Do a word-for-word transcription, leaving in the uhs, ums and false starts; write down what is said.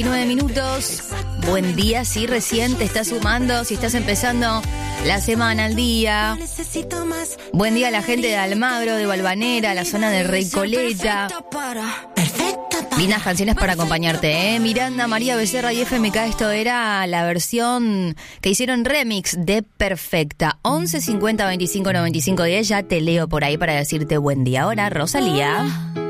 Nueve minutos. Buen día, si recién te estás sumando, si estás empezando la semana al día. Buen día a la gente de Almagro, de Valvanera, la zona de Recoleta. Lindas canciones para acompañarte, ¿eh? Miranda, María Becerra y F M K, esto era la versión que hicieron remix de Perfecta. once cincuenta veinticinco noventa y cinco diez, ya te leo por ahí para decirte buen día. Ahora, Rosalía.